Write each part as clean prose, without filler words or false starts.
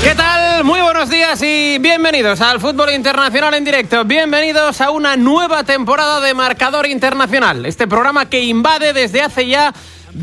¿Qué tal? Muy buenos días y bienvenidos al Fútbol Internacional en directo. Bienvenidos a una nueva temporada de Marcador Internacional. Este programa que invade desde hace ya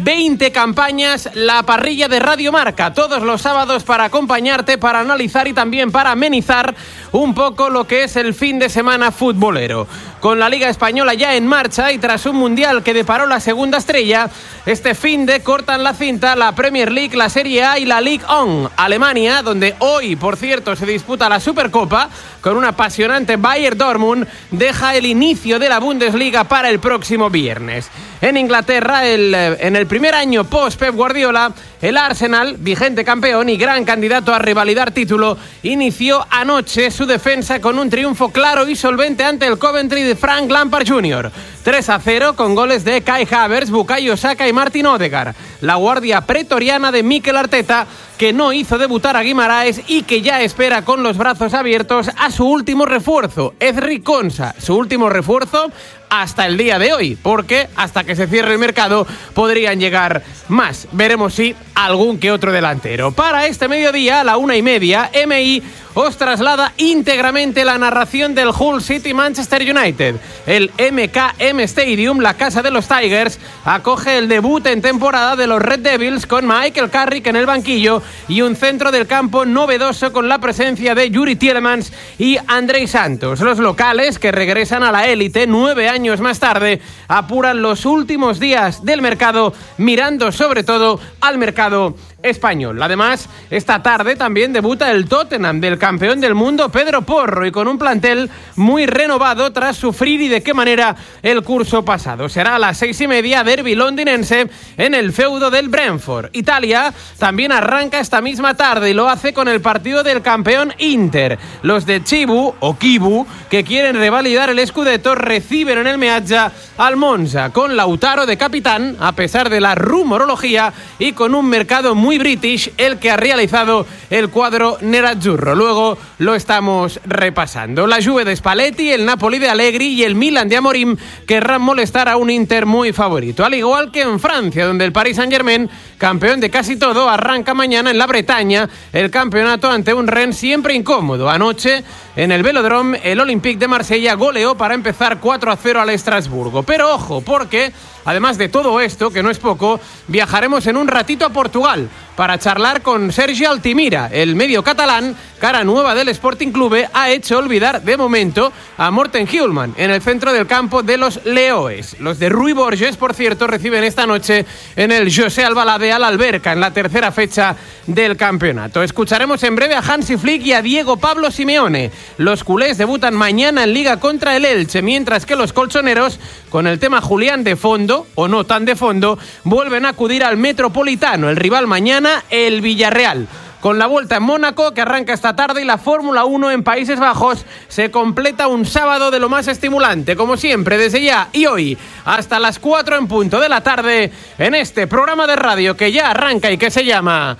20 campañas la parrilla de Radio Marca, todos los sábados para acompañarte, para analizar y también para amenizar un poco lo que es el fin de semana futbolero. Con la Liga Española ya en marcha y tras un Mundial que deparó la segunda estrella, este fin de cortan la cinta la Premier League, la Serie A y la Ligue 1. Alemania, donde hoy, por cierto, se disputa la Supercopa, con un apasionante Bayern Dortmund, deja el inicio de la Bundesliga para el próximo viernes. En Inglaterra, en el primer año post-Pep Guardiola, el Arsenal, vigente campeón y gran candidato a revalidar título, inició anoche su defensa con un triunfo claro y solvente ante el Coventry de Frank Lampard Jr. 3-0 con goles de Kai Havertz, Bukayo Saka y Martin Odegaard. La guardia pretoriana de Mikel Arteta, que no hizo debutar a Guimaraes y que ya espera con los brazos abiertos a su último refuerzo, Ezri Konsa. Su último refuerzo hasta el día de hoy, porque hasta que se cierre el mercado podrían llegar más. Veremos si algún que otro delantero. Para este mediodía, a la 1:30, MI os traslada íntegramente la narración del Hull City Manchester United. El MKM Stadium, la casa de los Tigers, acoge el debut en temporada de los Red Devils con Michael Carrick en el banquillo y un centro del campo novedoso con la presencia de Yuri Tielemans y Andrei Santos. Los locales, que regresan a la élite 9 años más tarde, apuran los últimos días del mercado, mirando sobre todo al mercado español. Además, esta tarde también debuta el Tottenham del campeón del mundo Pedro Porro, y con un plantel muy renovado tras sufrir y de qué manera el curso pasado. Será a las 6:30, derbi londinense en el feudo del Brentford. Italia también arranca esta misma tarde y lo hace con el partido del campeón Inter. Los de Chibu o Kibu, que quieren revalidar el Scudetto, reciben en el Meazza al Monza con Lautaro de capitán, a pesar de la rumorología, y con un mercado muy british el que ha realizado el cuadro nerazzurro. Luego lo estamos repasando. La Juve de Spalletti, el Napoli de Allegri y el Milan de Amorim querrán molestar a un Inter muy favorito. Al igual que en Francia, donde el Paris Saint-Germain, campeón de casi todo, arranca mañana en la Bretaña el campeonato ante un Rennes siempre incómodo. Anoche, en el Velodrome, el Olympique de Marsella goleó para empezar 4-0 al Estrasburgo. Pero ojo, porque además de todo esto, que no es poco, viajaremos en un ratito a Portugal para charlar con Sergi Altimira. El medio catalán, cara nueva del Sporting Clube, ha hecho olvidar de momento a Morten Hjulman en el centro del campo de los Leoes. Los de Rui Borges, por cierto, reciben esta noche en el José Albalade al Alberca en la tercera fecha del campeonato. Escucharemos en breve a Hansi Flick y a Diego Pablo Simeone. Los culés debutan mañana en Liga contra el Elche, mientras que los colchoneros, con el tema Julián de fondo, o no tan de fondo, vuelven a acudir al Metropolitano. El rival mañana, el Villarreal. Con la vuelta en Mónaco, que arranca esta tarde, y la Fórmula 1 en Países Bajos, se completa un sábado de lo más estimulante, como siempre, desde ya y hoy, hasta las 4 en punto de la tarde, en este programa de radio que ya arranca y que se llama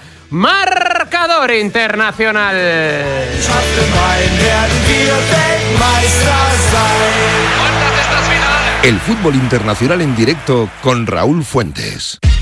Marcador Internacional. El fútbol internacional en directo con Raúl Fuentes.